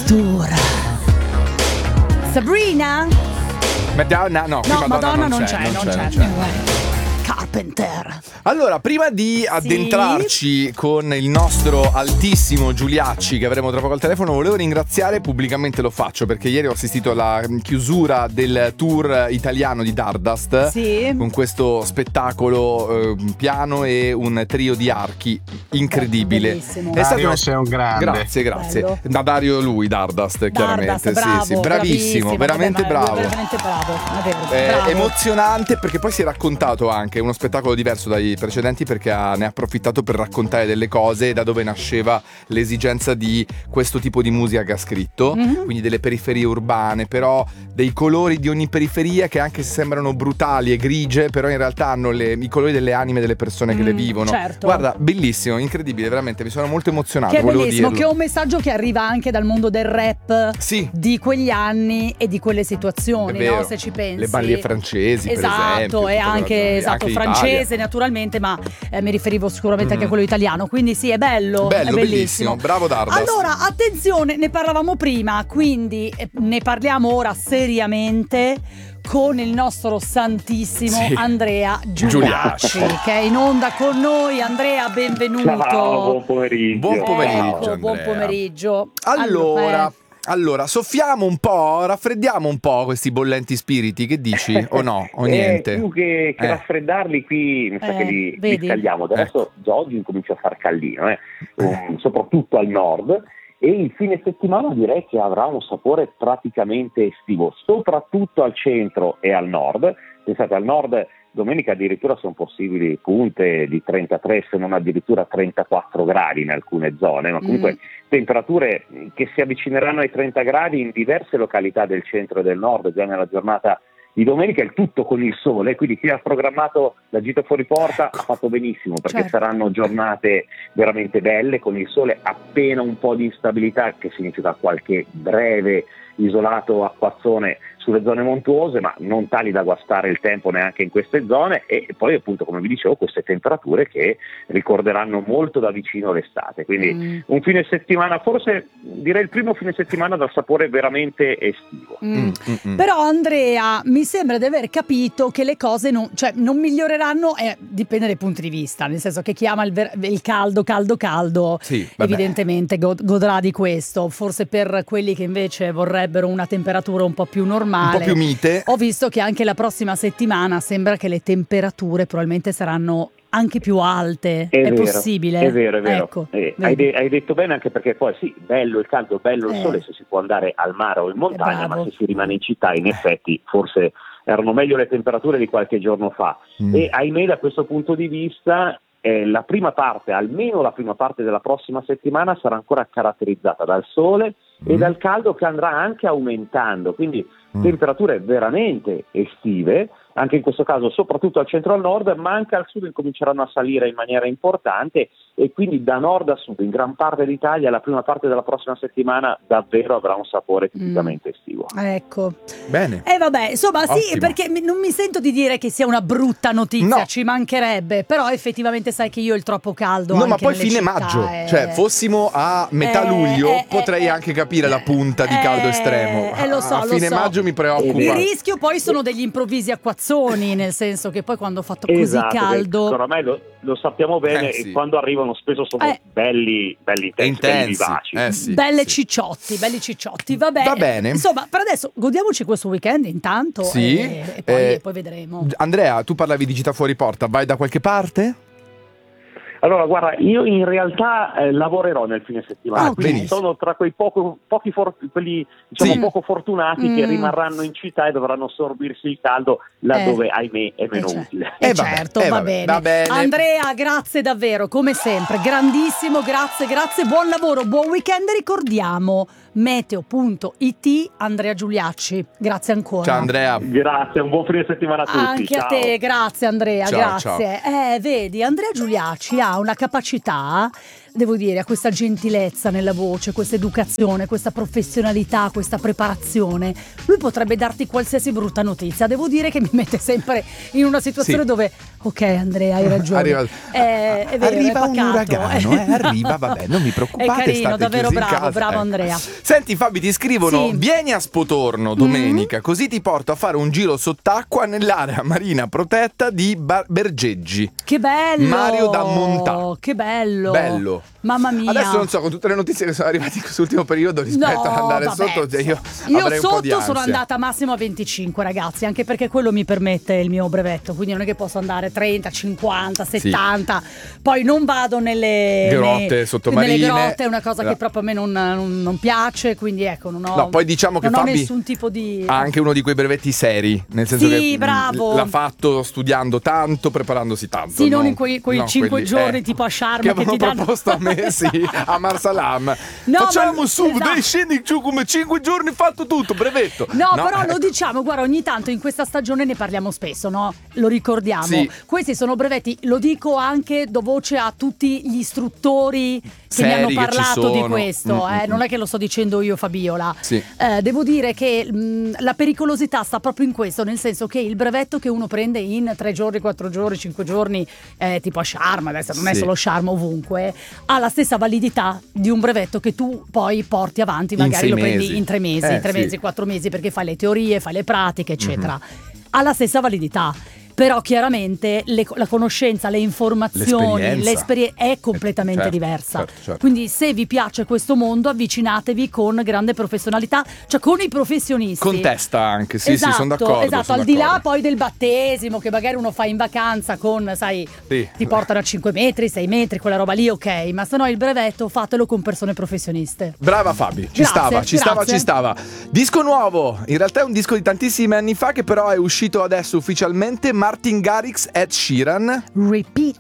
Tour. Sabrina? Madonna, no, qui Madonna non c'è. Carpenter. Allora, prima di addentrarci con il nostro altissimo Giuliacci, che avremo tra poco al telefono, volevo ringraziare, pubblicamente lo faccio, perché ieri ho assistito alla chiusura del tour italiano di Dardust, con questo spettacolo piano e un trio di archi incredibile. Bellissimo. Dario, sei un grande. Grazie. Bello. Da Dario lui, Dardust, chiaramente. Bravo, sì, bravissimo, veramente bravo. Veramente bravo. Bravo. Emozionante, perché poi si è raccontato anche uno spettacolo diverso dai precedenti, perché ne ha approfittato per raccontare delle cose, da dove nasceva l'esigenza di questo tipo di musica che ha scritto, quindi delle periferie urbane, però dei colori di ogni periferia che, anche se sembrano brutali e grigie, però in realtà hanno i colori delle anime delle persone che le vivono. Certo. Guarda, bellissimo, incredibile, veramente, mi sono molto emozionato. Che è volevo bellissimo, dirlo. che è un messaggio che arriva anche dal mondo del rap, di quegli anni e di quelle situazioni, no? Se ci pensi. Le banlieue francesi, per esempio. E anche francese, naturalmente, ma mi riferivo sicuramente anche a quello italiano, quindi sì, è bello, è bellissimo. Bravo Dardust. Allora, attenzione, ne parlavamo prima, quindi ne parliamo ora seriamente con il nostro santissimo Andrea Giuliacci, che è in onda con noi. Andrea, benvenuto. Ciao, buon pomeriggio. Buon pomeriggio, Ecco, buon pomeriggio. Allora, soffiamo un po', raffreddiamo un po' questi bollenti spiriti, che dici? O no? O niente? Più che raffreddarli qui, mi sa che li scaldiamo. Adesso già oggi incomincia a far caldino, soprattutto al nord, e il fine settimana direi che avrà un sapore praticamente estivo, soprattutto al centro e al nord. Pensate, al nord domenica addirittura sono possibili punte di 33, se non addirittura 34 gradi in alcune zone, ma comunque temperature che si avvicineranno ai 30 gradi in diverse località del centro e del nord già nella giornata di domenica, il tutto con il sole, quindi chi ha programmato la gita fuori porta ha fatto benissimo, perché saranno giornate veramente belle con il sole, appena un po' di instabilità, che significa qualche breve isolato acquazzone sulle zone montuose, ma non tali da guastare il tempo neanche in queste zone, e poi appunto, come vi dicevo, queste temperature che ricorderanno molto da vicino l'estate, quindi un fine settimana, forse direi il primo fine settimana dal sapore veramente estivo. Però Andrea, mi sembra di aver capito che le cose non miglioreranno, dipende dai punti di vista, nel senso che chi ama il caldo evidentemente godrà di questo, forse per quelli che invece vorrebbero una temperatura un po' più normale, un po' più mite. Ho visto che anche la prossima settimana sembra che le temperature probabilmente saranno anche più alte. È vero, possibile? È vero. Ecco, hai detto bene, anche perché poi sì, bello il caldo, bello il sole se si può andare al mare o in montagna, ma se si rimane in città, in effetti forse erano meglio le temperature di qualche giorno fa. E ahimè, da questo punto di vista la prima parte, almeno la prima parte della prossima settimana, sarà ancora caratterizzata dal sole e dal caldo, che andrà anche aumentando, quindi temperature veramente estive, anche in questo caso soprattutto al centro e al nord, ma anche al sud incominceranno a salire in maniera importante, e quindi da nord a sud in gran parte d'Italia la prima parte della prossima settimana davvero avrà un sapore tipicamente estivo. Ecco. Bene. Vabbè, insomma, sì, perché non mi sento di dire che sia una brutta notizia, ci mancherebbe, però effettivamente sai che io il troppo caldo No, anche ma poi nelle fine città, maggio, cioè fossimo a metà luglio, potrei anche capire la punta di caldo estremo. Lo so, a fine maggio mi preoccupa. Il rischio poi sono degli improvvisi acquazzoni, nel senso che poi quando ho fatto così caldo, oramai lo sappiamo bene, e quando arrivano spesso sono belli intensi, belli vivaci, belli cicciotti, va bene. Insomma, per adesso godiamoci questo weekend intanto, e poi vedremo. Andrea, tu parlavi di gita fuori porta, vai da qualche parte? Allora, guarda, io in realtà lavorerò nel fine settimana, quindi sono tra quei quelli poco fortunati che rimarranno in città e dovranno sorbirsi il caldo laddove ahimè è meno utile. Va bene. Andrea, grazie davvero, come sempre, grandissimo, grazie, buon lavoro, buon weekend. Ricordiamo meteo.it, Andrea Giuliacci, grazie ancora. Ciao Andrea. Grazie, un buon fine settimana a tutti. Anche a te, grazie Andrea, grazie. Vedi, Andrea Giuliacci ha una capacità devo dire, ha questa gentilezza nella voce, questa educazione, questa professionalità, questa preparazione, lui potrebbe darti qualsiasi brutta notizia. Devo dire che mi mette sempre in una situazione dove ok Andrea, hai ragione, è vero, arriva è un uragano, arriva, vabbè, non mi preoccupate, è carino, davvero bravo, ecco. Andrea. Senti Fabi, ti scrivono: vieni a Spotorno domenica, così ti porto a fare un giro sott'acqua nell'area marina protetta di Bergeggi. Che bello! Mario da Montà. Che bello! Bello. Mamma mia. Adesso non so, con tutte le notizie che sono arrivate in quest'ultimo periodo rispetto ad andare sotto, io avrei un po' di sotto ansia. sono andata massimo a 25, ragazzi, anche perché quello mi permette il mio brevetto, quindi non è che posso andare 30, 50, 70. Poi non vado nelle grotte sottomarine. Nelle grotte, è una cosa che proprio a me non piace, quindi ecco, non ho. No, poi diciamo che Fabi nessun tipo di. Ha anche uno di quei brevetti seri, nel senso che bravo. l'ha fatto studiando tanto, preparandosi tanto. Sì, non in quei 5 giorni tipo a Sharm che ti danno proposto a me, a Marsalam. Facciamo dai, scendi giù come 5 giorni, fatto tutto, brevetto. No, però lo diciamo, guarda, ogni tanto in questa stagione ne parliamo spesso, no? Lo ricordiamo. Sì. Questi sono brevetti, lo dico anche, do voce a tutti gli istruttori che mi hanno parlato di questo, non è che lo sto dicendo io, Fabiola. Sì. Devo dire che la pericolosità sta proprio in questo, nel senso che il brevetto che uno prende in 3 giorni, 4 giorni, 5 giorni, tipo a Sharm, adesso non è solo Sharm, ovunque, ha la stessa validità di un brevetto che tu poi porti avanti, magari lo prendi in 3 mesi, 3 mesi, 4 mesi, perché fai le teorie, fai le pratiche, eccetera. Ha la stessa validità. Però chiaramente la conoscenza, le informazioni, l'esperienza è completamente diversa. Certo. Quindi se vi piace questo mondo, avvicinatevi con grande professionalità, cioè con i professionisti. Con testa anche, sì, sono d'accordo. Esatto, al di là poi del battesimo che magari uno fa in vacanza con, sai, ti portano a 5 metri, 6 metri, quella roba lì, ok, ma se no il brevetto fatelo con persone professioniste. Brava Fabi, ci stava. Disco nuovo, in realtà è un disco di tantissimi anni fa che però è uscito adesso ufficialmente. Martin Garrix, Ed Sheeran, Repeat.